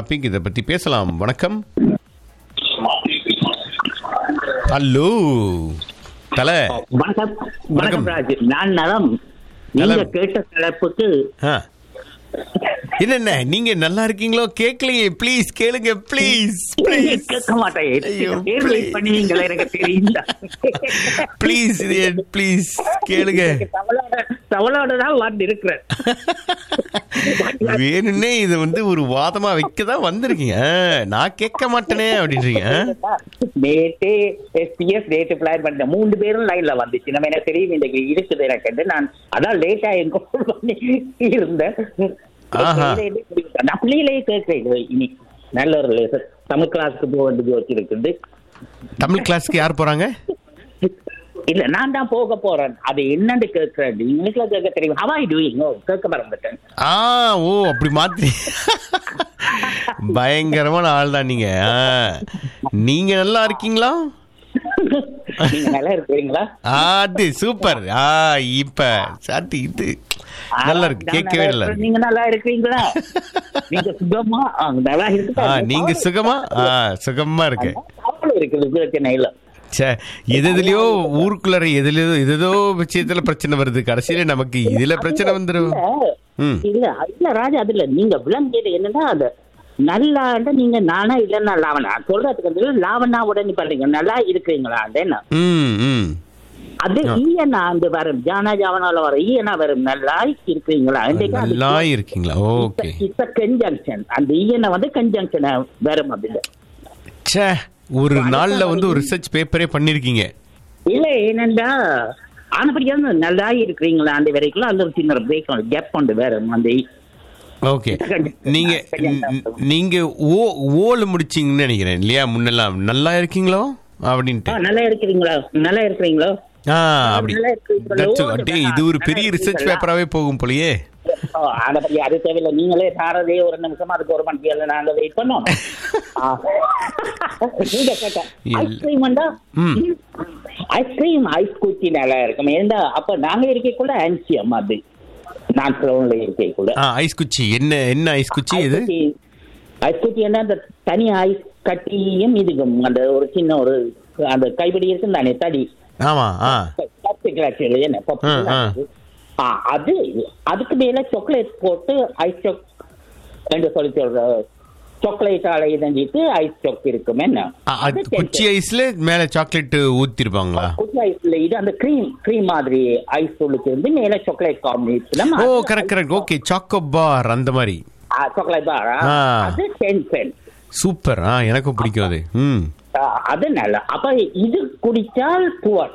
Topic. இதை பத்தி பேசலாம். வணக்கம். ஹலோ தல. வணக்கம். வணக்கம் ராஜ். நான் நலம். நீங்க கேட்ட தலைப்புக்கு என்ன நீங்க நல்லா இருக்கீங்களோ? கேட்கலையே. ப்ளீஸ் கேளுங்க. Please please. கேட்க மாட்டேன். பண்ணுவீங்களா எனக்கு தெரியல. ப்ளீஸ் ப்ளீஸ் கேளுங்க. தவளோட தான் வந்து இருக்கிறேன். வேணுன்னே இது வந்து ஒரு வாதமா வைக்கதான் வந்திருக்கீங்க. நான் கேட்க மாட்டேனே அப்படின்றீங்க. நேற்று எஸ்பிஎஸ் டேட்டு பிளான் பண்ண 3 பேரும் லைன்ல வந்துச்சு. நம்ம எனக்கு தெரியும் இன்னைக்கு இருக்குது எனக்கு. நான் அதான் லேட்டா எங்க பண்ணி இருந்தேன். நான் பிள்ளையிலேயே கேட்கிறேன். இனி நல்ல ஒரு தமிழ் கிளாஸ்க்கு போக வேண்டியது வச்சிருக்குது. தமிழ் கிளாஸ்க்கு யார் போறாங்க? இல்ல நான் தான் போக போறேன். அது என்னன்னு கேட்கிறேன். இங்கிலீஷ்ல கேட்க தெரியும். How are you doing? கேட்க மறந்துட்டேன். ஓ அப்படி மாத்தி. பயங்கரமான ஆள் தான் நீங்க. நீங்க நல்லா இருக்கீங்களா? நீங்க நல்லா இருக்கீங்களா? அது சூப்பர். இப்ப சாத்தி இது நல்லா இருக்கு. கேட்கவே இல்லை. நீங்க நல்லா இருக்கீங்களா? நீங்க சுகமா? நல்லா இருக்கு. நீங்க சுகமா? சுகமா இருக்கு. பிரச்சனை இல்ல. எதுலயோ ஊருக்குள்ள எதோ விஷயத்துல பிரச்சனை வருது. கடைசியில நமக்கு இதுல பிரச்சனை வந்துடும். இல்ல இல்ல ராஜா, அதுல நீங்க விளங்கியது என்னன்னா, அது நல்லா நீங்க நானா இல்லன்னா லாவணா சொல்றதுக்கு லாவணா உடனே பாருங்க நல்லா இருக்கிறீங்களா? அது ஈயனா அந்த வரும். ஜானா ஜாவனால வரும். ஈயனா வரும். நல்லா இருக்கிறீங்களா? நல்லா இருக்கீங்களா? ஓகே. It's a conjunction. அந்த ஈயனா வந்து கன்ஜங்ஷன் வரும். அதுல ஒரு நாள்ல வந்து ஒரு ரிசர்ச் பேப்பரே பண்ணிருக்கீங்க. இல்ல என்னண்டா ஆனபடியா நல்லா இருக்கிறீங்களா அந்த வரைக்கும் அந்த ஒரு சின்ன பிரேக் கேப் கொண்டு வேற அந்த. ஓகே. நீங்க ஓல முடிச்சீங்கன்னு நினைக்கிறேன் இல்லையா? முன்னெல்லாம் நல்லா இருக்கீங்களோ அப்படின்ட்டு. நல்லா இருக்கிறீங்களா? நல்லா இருக்கிறீங்களோ? அப்படி. இது ஒரு பெரிய ரிசர்ச் பேப்பராவே போகும் போலயே. அது தேவையில்லை. நீங்களே சாரதே ஒரு நிமிஷம் அதுக்கு ஒரு மணி நாங்க வெயிட் பண்ணோம். நீங்க கேட்ட ஐஸ்கிரீம் ஐஸ் குச்சி நல்லா இருக்கும். ஏண்டா அப்ப நாங்க இருக்கக்குள்ள ஆன்சியம் அது நான் இருக்கக்குள்ள ஐஸ் குச்சி. என்ன ஐஸ் குச்சி இது? ஐஸ் குச்சி என்ன அந்த தனி ஐஸ் கட்டியும் இதுக்கும் அந்த ஒரு சின்ன ஒரு அந்த கைப்பிடி இருக்கு தானே தடி. ஆமா. அது அதுக்கு மேல சாக்லேட் போட்டு ஐஸ் சாக் என்று சொல்லி சொல்ற சாக்லேட்டால இதஞ்சிட்டு ஐஸ் சாக் இருக்கும். என்ன குச்சி ஐஸ்ல மேல சாக்லேட் ஊத்திருப்பாங்களா? குச்சி ஐஸ்ல இது அந்த கிரீம் மாதிரி ஐஸ் உள்ளுக்கு இருந்து மேல chocolate combination. Correct. Okay. Choco bar அந்த மாதிரி சாக்லேட் பார். அது 10 cents. சூப்பர். எனக்கும் பிடிக்கும் அது. அது நல்லா. அப்ப இது குடிச்சால் புவர்.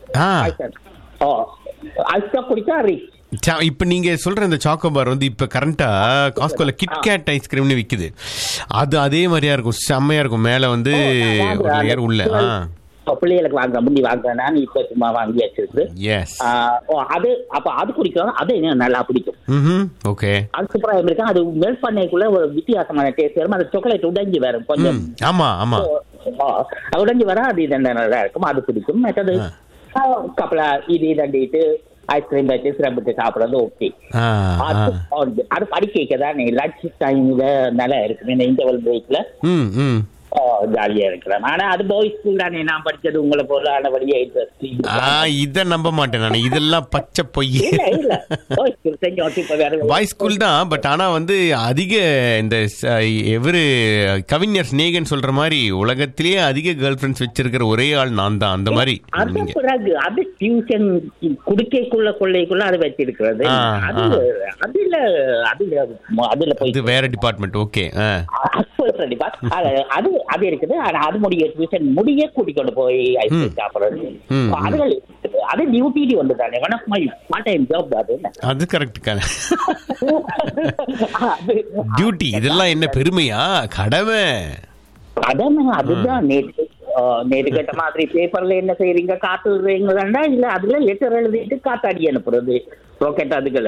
குடிச்சா ரிச். இப்ப நீங்க சொல்ற இந்த சாக்கோபார் வந்து இப்ப கரண்டா காஸ்கோல கிட்கேட் ஐஸ்கிரீம்னு விக்குது. அது அதே மாதிரியா இருக்கும். செம்மையா இருக்கும். மேல வந்து ஒரு லேயர் உள்ள. பிள்ளைகளுக்கு வாங்க முந்தி வாங்க. நான் இப்ப சும்மா வாங்கி வச்சிருக்கு. அது அப்ப அது குடிக்கும். அது நல்லா பிடிக்கும். ஓகே. அது சூப்பரா இருக்கும். அது மெல்ட் பண்ணக்குள்ள ஒரு வித்தியாசமான டேஸ்ட் வரும். அது சாக்லேட் உடைஞ்சு வரும் கொஞ்சம். ஆமா ஆமா. உடைஞ்சு வர அது நல்லா இருக்கும். அது பிடிக்கும். மற்றது கப்பலா இது தண்டிட்டு ஐஸ்கிரீம் வச்சு சிரமத்தை சாப்பிடுறது ஓகே. அது படிக்கதான் லஞ்ச் டைம்ல நல்லா இருக்கு. இந்த இன்டர்வல் பிரேக்ல ஜாலியா இருக்கிறேன். ஆனா அது பாய்ஸ் ஸ்கூல் தானே நான் படிச்சது. உங்களை போல ஆனபடியா இத நம்ப மாட்டேன் நான். இதெல்லாம் பச்சை பொய். பாய்ஸ் ஸ்கூல் தான். பட் ஆனா வந்து அதிக இந்த எவரு கவிஞர் ஸ்நேகன் சொல்ற மாதிரி உலகத்திலேயே அதிக கேர்ள் ஃபிரெண்ட்ஸ் வச்சிருக்கிற ஒரே ஆள் நான் தான். அந்த மாதிரி அது டியூஷன் குடிக்கைக்குள்ள கொள்ளைக்குள்ள அது வச்சிருக்கிறது. அதுல போய் வேற டிபார்ட்மெண்ட். ஓகே. அது அது இருக்குது. ஆனா அது முடிய கூட்டிக்கொண்டு போய் ஐஸ்கிரீம் சாப்பிடுறது அதுகள் அது டியூட்டி ஒன்று தானே. One of my part time job. அது கரெக்ட். டியூட்டி இதெல்லாம் என்ன பெருமையா? கடமை. அதுதான் நேற்று கேட்ட மாதிரி பேப்பர்ல என்ன செய்யறீங்க? காத்து விடுறீங்களா? இல்ல அதுல லெட்டர் எழுதிட்டு காத்தாடி அனுப்புறது ராக்கெட் அதுகள்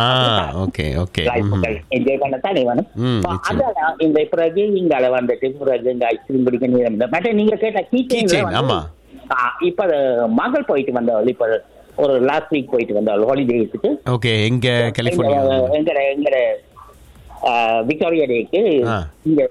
என்ஜாய் பண்ணத்தானே வேணும். அதான் இந்த பிறகு இங்கால வந்துட்டு பிறகு இந்த ஐஸ்கிரீம் குடிக்க நேரம் இல்லை. மற்ற நீங்க கேட்ட கீச்சைன் இப்ப மகள் போயிட்டு வந்தவள். இப்ப ஒரு லாஸ்ட் வீக் போயிட்டு வந்தவள் ஹாலிடேஸுக்கு. எங்க விக்டோரியா டேக்கு இங்க